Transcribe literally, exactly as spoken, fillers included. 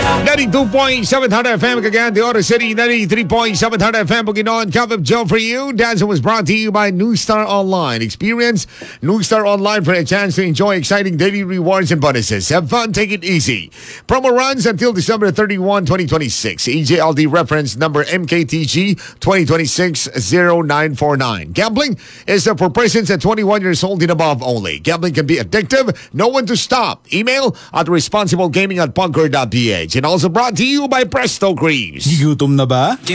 ninety-two point seven Hot F M, Cagayan de Oro City, ninety-three point seven Hot F M, Bukidnon. Cup of Joe for you. Dancing was brought to you by New Star Online. Experience New Star Online for a chance to enjoy exciting daily rewards and bonuses. Have fun, take it easy. Promo runs until December thirty-first, twenty twenty-six. E J L D reference number M K T G twenty twenty-six oh nine four nine. Gambling is for persons at twenty-one years old and above only. Gambling can be addictive. Know when to stop. Email at responsiblegaming at pugger dot p h. And also brought to you by Presto Creams. Gutom na ba?